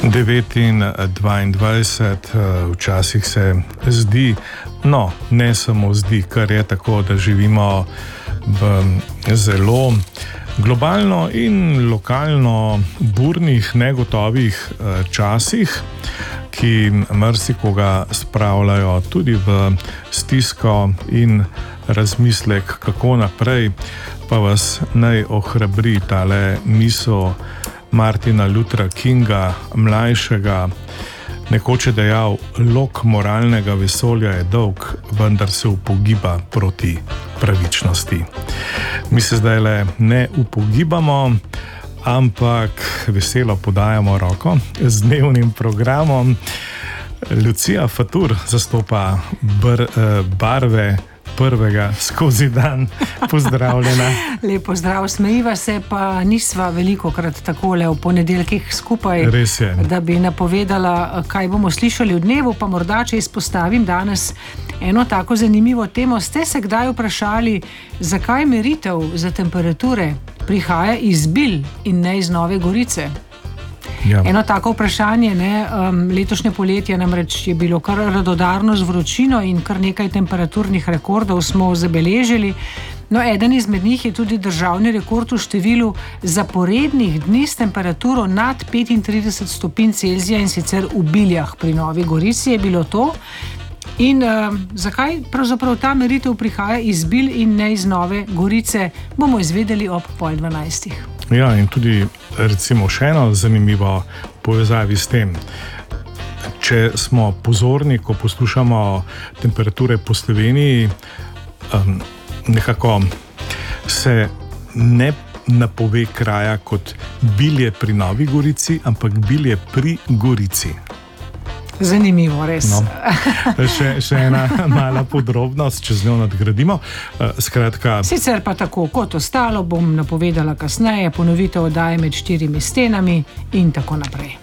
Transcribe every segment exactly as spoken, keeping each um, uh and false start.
devet in dvaindvajset, včasih se zdi, no, ne samo zdi, kar je tako, da živimo v zelo globalno in lokalno burnih, negotovih časih, ki marsikoga spravljajo tudi v stisko in razmislek, kako naprej, pa vas naj ohrabri tale misel Martina Luthera Kinga, mlajšega, nekoč je dejal: lok moralnega vesolja je dolg, vendar se upogiba proti pravičnosti. Mi se zdaj le ne upogibamo, ampak veselo podajamo roko z dnevnim programom. Lucija Fatur zastopa br, barve prvega skozi dan. Pozdravljena. Lep pozdrav, smejiva se, pa nisva velikokrat takole v ponedeljkih skupaj. Res je. Da bi napovedala, kaj bomo slišali v dnevu, pa morda, če izpostavim danes eno tako zanimivo temo. Ste se kdaj vprašali, zakaj meritev za temperature prihaja iz Bil in ne iz Nove Gorice? Ja. Eno tako vprašanje, ne, um, letošnje poletje namreč je bilo kar radodarno z vročino in kar nekaj temperaturnih rekordov smo zabeležili. No, eden izmed njih je tudi državni rekord v številu zaporednih dni s temperaturo nad petintrideset stopinj Celzija, in sicer v Biljah pri Novi Gorici je bilo to. In uh, zakaj pravzaprav ta meritev prihaja iz Bil in ne iz Nove Gorice, bomo izvedeli ob pol dvanajstih. Ja, in tudi recimo še eno zanimivo povezavi s tem. Če smo pozorni, ko poslušamo temperature po Sloveniji, um, nekako se ne napove kraja kot Bilje pri Novi Gorici, ampak Bilje pri Gorici. Zanimivo, res. No. Še, še ena mala podrobnost, če z njo nadgradimo. Skratka... Sicer pa tako kot ostalo, bom napovedala kasneje, ponovitev oddaje Med štirimi stenami in tako naprej.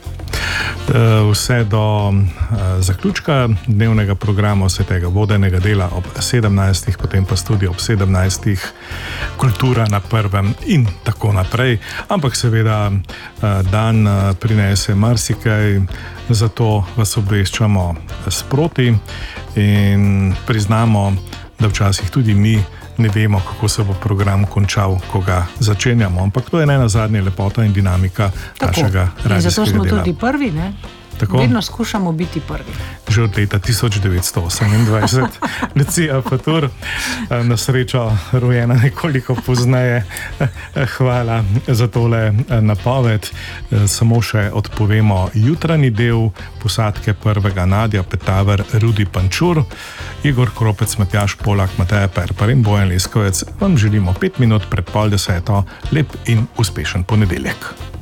Vse do zaključka dnevnega programa, vse tega vodenega dela ob sedemnajstih, potem pa tudi ob sedemnajstih kultura na prvem in tako naprej. Ampak seveda dan prinese marsikaj, zato vas obveščamo sproti in priznamo, da včasih tudi mi ne vemo, kako se bo program končal, ko ga začenjamo. Ampak to je ne nazadnje lepota in dinamika tako, našega radijskega dela. Zato smo dela. Tudi prvi, ne? Tako? Vedno skušamo biti prvi. Že od leta tisoč devetsto osemindvajset. Lucija Fatur, na srečo rojena nekoliko pozneje. Hvala za tole napoved. Samo še odpovemo jutranji del posadke prvega Nadja Petaver, Rudi Pančur, Igor Kropec, Matjaž Polak, Mateja Perpar in Bojan Leskovec. Vam želimo pet minut pred pol deseto lep in uspešen ponedeljek.